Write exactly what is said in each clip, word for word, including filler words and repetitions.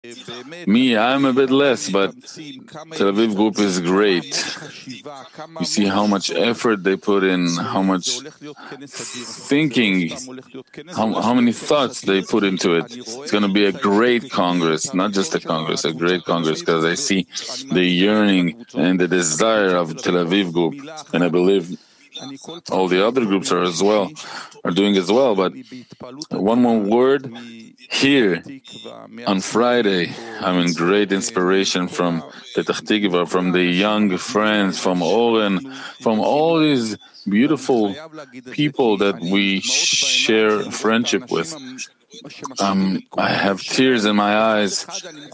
Me, I'm a bit less, but Tel Aviv group is great. You see how much effort they put in, how much thinking, how, how many thoughts they put into it. It's going to be a great Congress, not just a Congress, a great Congress, because I see the yearning and the desire of Tel Aviv group, and I believe all the other groups are as well, are doing as well. But one more word, here on Friday, I'm in great inspiration from Petach Tikva, from the young friends, from Oren, from all these beautiful people that we share friendship with. Um, I have tears in my eyes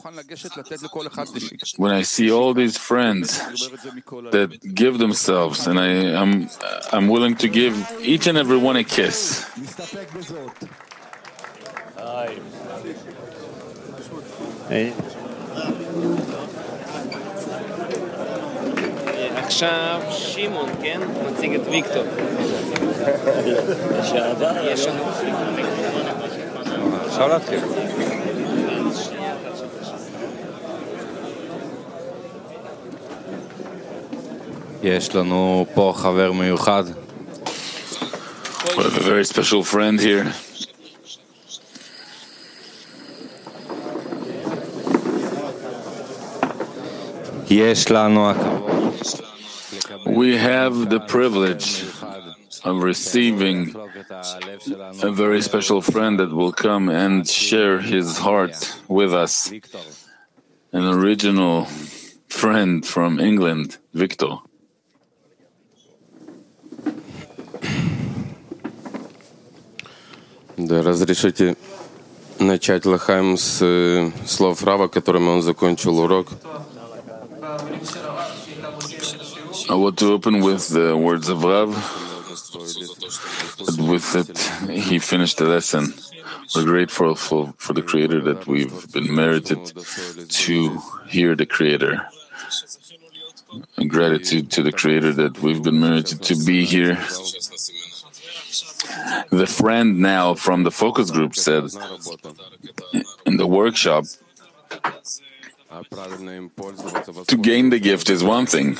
when I see all these friends that give themselves, and I am I'm, I'm willing to give each and every one a kiss. עכשיו שמעון, כן? מציג את ויקטור. יש לנו... אפשר להתחיל. יש לנו פה חבר מיוחד. We have a very special friend here. יש לנו הכבוד. We have the privilege of receiving a very special friend that will come and share his heart with us. An original friend from England, Victor. Да, разрешите начать Лахаим с слов Рава, которыми он закончил урок. I want to open with the words of Rav. With it, he finished the lesson. We're grateful for, for the Creator that we've been merited to hear the Creator. And gratitude to the Creator that we've been merited to be here. The friend now from the focus group said in the workshop, to gain the gift is one thing,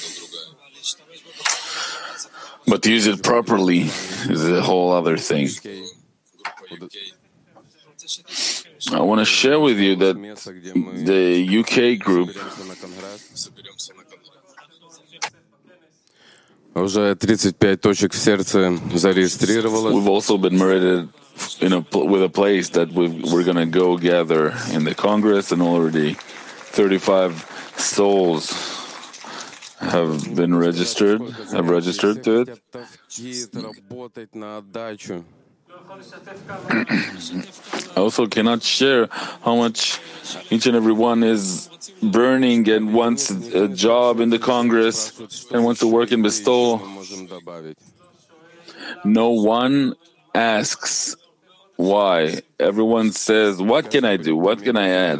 but to use it properly is a whole other thing. I want to share with you that the U K group уже тридцать пять точек в сердце зарегистрировалось. We've also been merited in a, with a place that we've, we're going to go gather in the Congress, and already thirty-five souls have been registered, have registered to it. I also cannot share how much each and every one is burning and wants a job in the Congress and wants to work in Bestol. No one asks why. Everyone says, what can I do? What can I add?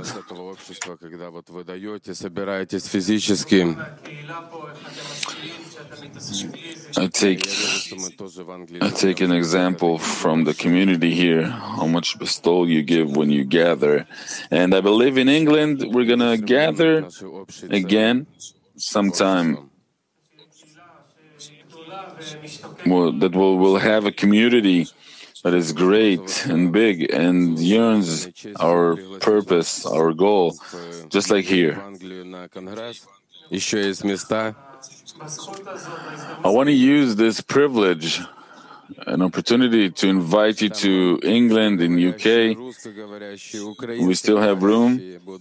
I take, I take an example from the community here, how much bestol you give when you gather. And I believe in England, we're going to gather again sometime. Well, that we'll, we'll have a community that is great and big and yearns our purpose, our goal, just like here. I want to use this privilege, an opportunity to invite you to England and U K. We still have room.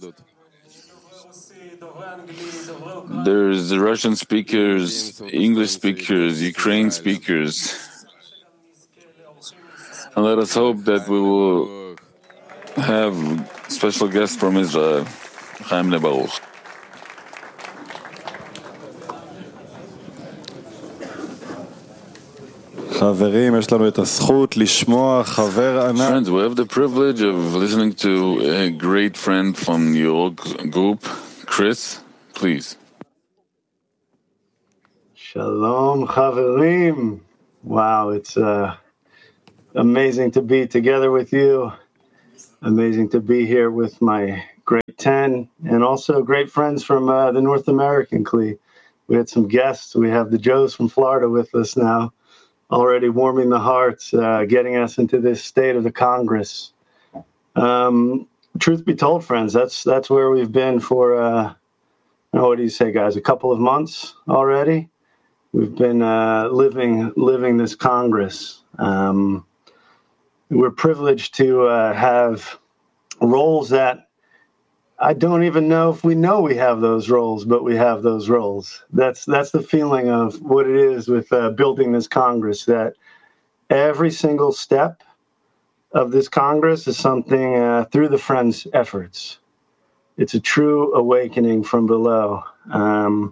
There's Russian speakers, English speakers, Ukraine speakers. And let us hope that we will have special guests from Israel. Chaim Lebaruch. Friends, we have the privilege of listening to a great friend from your group, Chris. Please. Shalom, Chaverim. Wow, it's uh, amazing to be together with you. Amazing to be here with my Great ten, and also great friends from uh, the North American Kli. We had some guests. We have the Joes from Florida with us now, already warming the hearts, uh, getting us into this state of the Congress. Um, truth be told, friends, that's that's where we've been for, uh, what do you say, guys, a couple of months already? We've been uh, living living this Congress. Um, we're privileged to uh, have roles that I don't even know if we know we have those roles, but we have those roles. That's that's the feeling of what it is with uh, building this Congress, that every single step of this Congress is something uh, through the Friends' efforts. It's a true awakening from below. Um,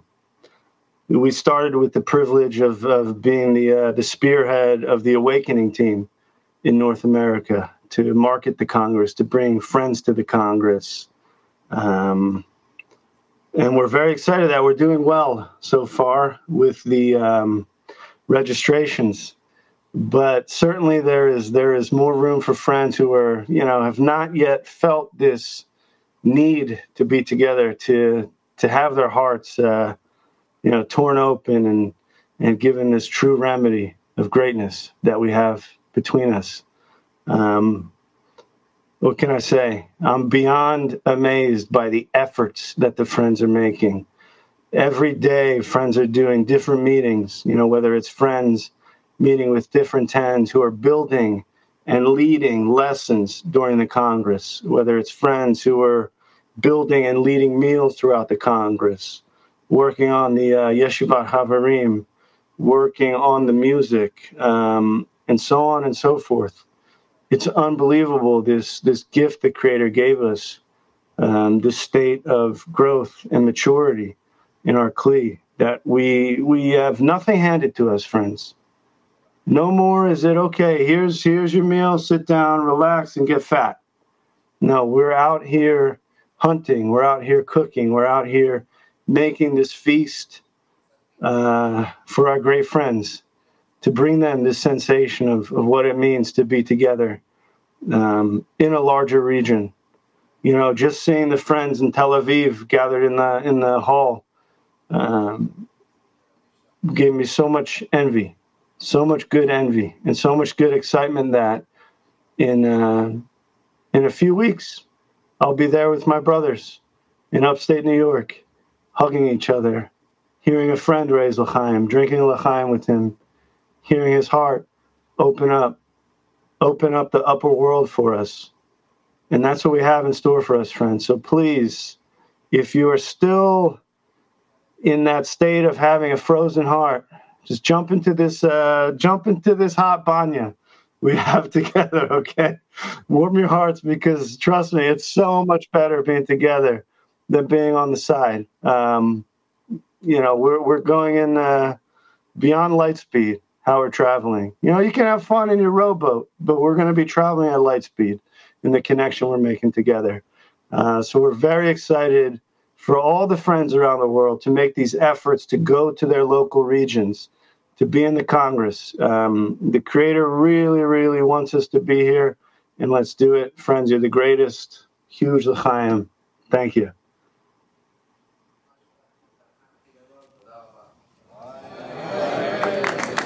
we started with the privilege of, of being the uh, the spearhead of the awakening team in North America, to market the Congress, to bring friends to the Congress. Um, and we're very excited that we're doing well so far with the um, registrations. But certainly there is there is more room for friends who are, you know, have not yet felt this need to be together, to to have their hearts, uh, you know, torn open and and given this true remedy of greatness that we have between us. Um, what can I say? I'm beyond amazed by the efforts that the friends are making. Every day, friends are doing different meetings, you know, whether it's friends meeting with different tens who are building and leading lessons during the Congress, whether it's friends who are building and leading meals throughout the Congress, working on the uh, Yeshivat Havarim, working on the music, um, and so on and so forth. It's unbelievable, this this gift the Creator gave us, um, this state of growth and maturity in our Kli, that we we have nothing handed to us, friends. No more is it, okay, here's here's your meal, sit down, relax, and get fat. No, we're out here hunting, we're out here cooking, we're out here making this feast uh, for our great friends, to bring them this sensation of, of what it means to be together um, in a larger region. You know, just seeing the friends in Tel Aviv gathered in the in the hall um, gave me so much envy. So much good envy and so much good excitement that in uh, in a few weeks, I'll be there with my brothers in upstate New York, hugging each other, hearing a friend raise l'chaim, drinking l'chaim with him, hearing his heart open up, open up the upper world for us. And that's what we have in store for us, friends. So please, if you are still in that state of having a frozen heart, just jump into this, uh, jump into this hot banya we have together, okay? Warm your hearts, because trust me, it's so much better being together than being on the side. Um, you know, we're we're going in uh, beyond light speed, how we're traveling. You know, you can have fun in your rowboat, but we're going to be traveling at light speed in the connection we're making together. Uh, so we're very excited for all the friends around the world to make these efforts to go to their local regions, to be in the Congress. Um, the Creator really, really wants us to be here, and let's do it. Friends, you're the greatest. Huge l'chaim. Thank you.